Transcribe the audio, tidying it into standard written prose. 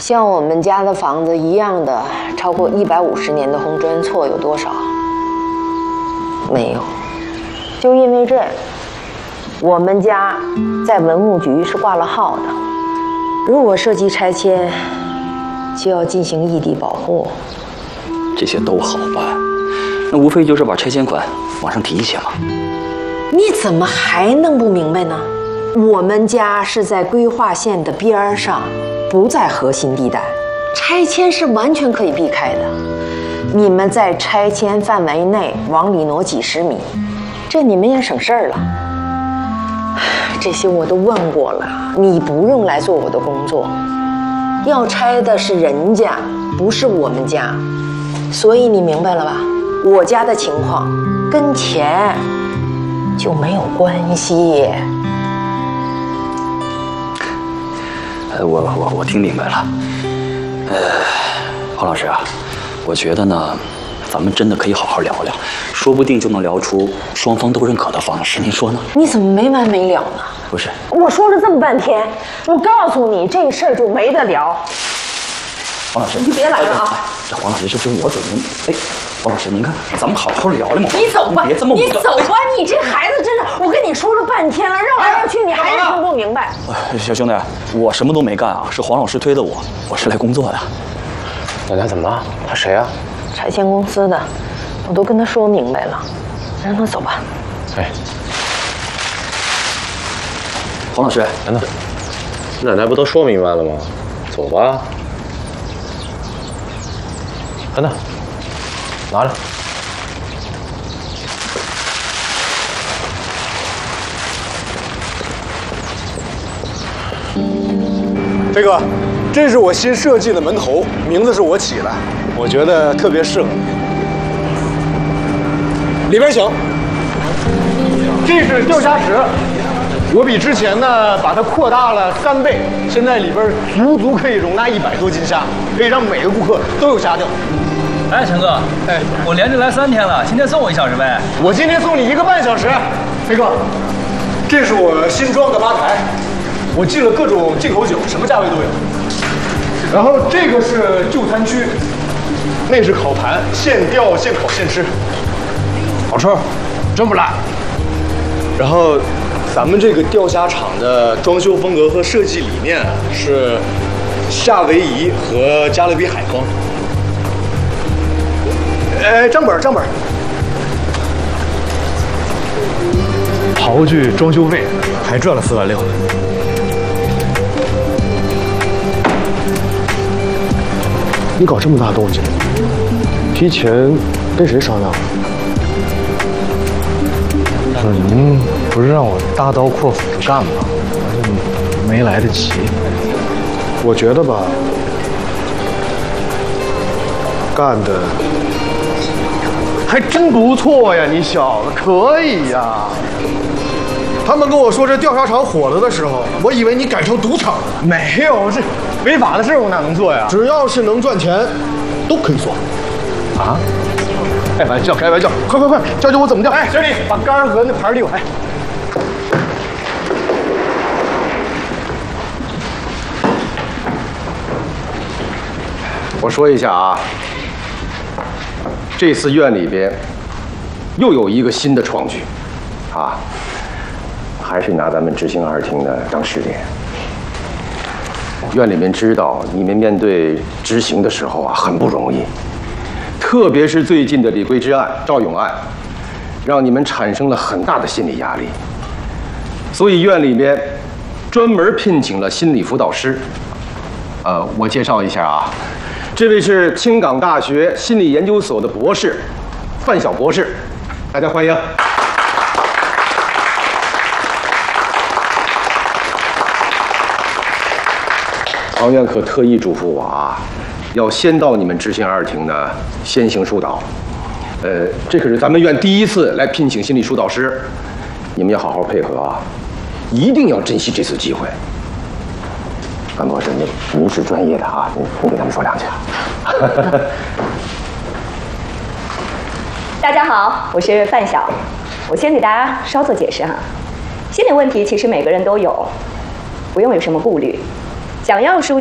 像我们家的房子一样的，超过150年的红砖错有多少？没有。就因为这，我们家在文物局是挂了号的。如果涉及拆迁，就要进行异地保护。 这些都好办，那无非就是把拆迁款往上提一些嘛。 你怎么还弄不明白呢？我们家是在规划线的边上，不在核心地带，拆迁是完全可以避开的。你们在拆迁范围内往里挪几10米，这你们也省事儿了。这些我都问过了，你不用来做我的工作。要拆的是人家，不是我们家，所以你明白了吧？我家的情况跟钱就没有关系。 我听明白了。黄老师啊，我觉得呢，咱们真的可以好好聊聊，说不定就能聊出双方都认可的方式。您说呢？ 你怎么没完没了呢？ 不是， 我说了这么半天，我告诉你这事儿就没得聊。 黄老师， 你别来了啊！ 这黄老师，这是我准备。哎，黄老师，您看，咱们好好聊聊嘛。 你走吧， 别这么你走吧，你这孩子真是，我跟你说了半天了，绕来绕去，你还是听不明白。 小兄弟，我什么都没干啊，是黄老师推的我，我是来工作的。 奶奶怎么了？他谁啊？ 拆迁公司的，我都跟他说明白了，让他走吧。 哎， 黄老师， 等等，奶奶不都说明白了吗？走吧。等等，拿着。 飞哥，这是我新设计的门头，名字是我起的，我觉得特别适合你。里边请。这是钓虾池，我比之前呢把它扩大了3倍，现在里边足可以容纳100多斤虾，可以让每个顾客都有虾钓。 哎，陈哥，哎，我连着来3天了，今天送我1小时呗。 我今天送你1个半小时。飞哥，这是我新装的吧台，我进了各种进口酒，什么价位都有。然后这个是就餐区，那是烤盘，现钓现烤现吃，好吃，真不赖。然后咱们这个钓虾场的装修风格和设计理念是夏威夷和加勒比海风。哎，账本。刨去装修费，还赚了4万6。你搞这么大动静，提前跟谁商量了？不是您不是让我大刀阔斧的干吗？我就没来得及。我觉得吧，干的还真不错呀，你小子可以呀。他们跟我说这钓虾场火了的时候，我以为你改成赌场了。没有，这违法的事我哪能做呀？只要是能赚钱，都可以做。啊？开玩笑，快，教教我怎么钓。哎，经理，把杆和那牌递我。哎。 我说一下啊，这次院里边又有一个新的创举，啊，还是拿咱们执行2厅的当试点。院里面知道你们面对执行的时候啊很不容易，特别是最近的李桂芝案、赵勇案，让你们产生了很大的心理压力，所以院里面专门聘请了心理辅导师。我介绍一下啊。这位是青港大学心理研究所的博士，范晓博士，大家欢迎。王院可特意嘱咐我啊，要先到你们执行2厅呢先行疏导。这可是咱们院第一次来聘请心理疏导师，你们要好好配合啊，一定要珍惜这次机会。范博士，您是专业的啊，您给他们说2句。 大家好，我是范晓，我先给大家稍作解释哈。心理问题其实每个人都有，不用有什么顾虑。想要疏